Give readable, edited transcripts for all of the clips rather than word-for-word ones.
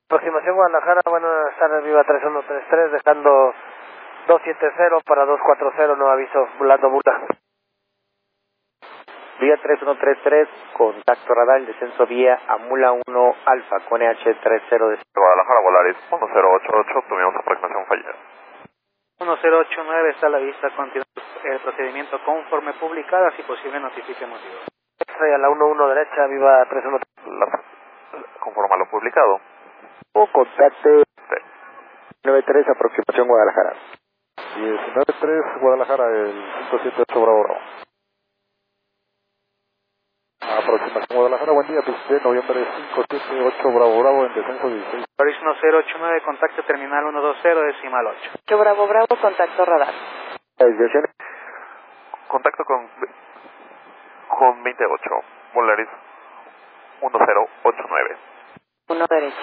Aproximación Guadalajara, buenas tardes, Viva 3133, dejando 270 para 240, no aviso, volando Bula. Vía 3133, contacto radar, descenso vía Amula 1 Alfa, con EH30 de Guadalajara, Volaris 1088, tuvimos aproximación fallida. 1089 está a la vista, continúa el procedimiento conforme publicada, si posible notifique motivo. Estoy a la 11 derecha, Viva 3133. Conforme a lo publicado. O contacte Sí. 93, aproximación Guadalajara. 193 Guadalajara, el 578 Bravo Bravo. Aproximación Guadalajara, buen día, 17 de noviembre 578 Bravo Bravo, en descenso 16. Paris 1089, contacto terminal 120, decimal 8. 8 Bravo Bravo, contacto radar. Desviación. Contacto con 28, Volaris 1089. 1 derecha.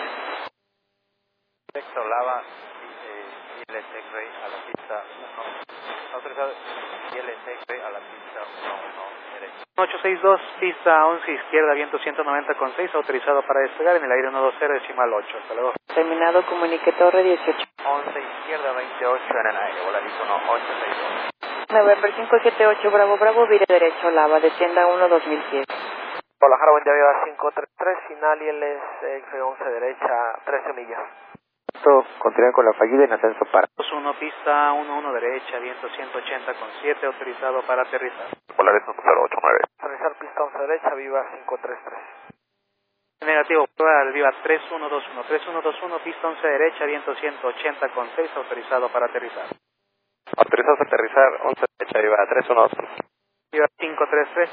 Texto Lava, ILS Grey a la pista 1. Autorizado ILS Grey a la pista 1 derecha. 862, pista 11 izquierda, viento 190,6, autorizado para despegar en el aire 120, decimal 8. Hasta luego. Terminado, comunique Torre 18. 11 izquierda, 28 en el aire, Volaris 1862. November 578 Bravo Bravo, vire derecho, Lava, descienda 1 2000 pies. Guadalajara, buen día, Viva 533, final ILS F11 derecha, 13 millas. Continúa con la fallida en ascenso para 21, pista 11 derecha, viento 180,7, autorizado para aterrizar. Volaris 1089. Aterrizar pista 11 derecha, Viva 533. Negativo, prueba al Viva 3121, 3121, pista 11 derecha, viento 180,6, autorizado para aterrizar. autorizado a aterrizar 11 derecha, Viva 312. Viva 533,